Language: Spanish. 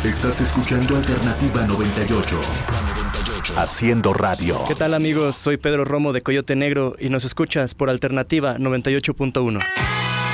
Estás escuchando Alternativa 98. Haciendo radio. ¿Qué tal, amigos? Soy Pedro Romo de Coyote Negro y nos escuchas por Alternativa 98.1.